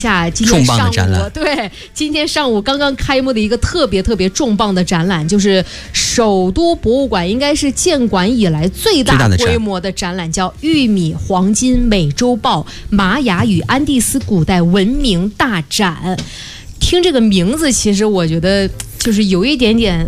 今天上午对，今天上午刚刚开幕的一个特别重磅的展览，就是首都博物馆应该是建馆以来最大规模的展览，叫玉米、黄金、美洲豹、玛雅与安第斯古代文明大展。听这个名字，其实我觉得就是有一点点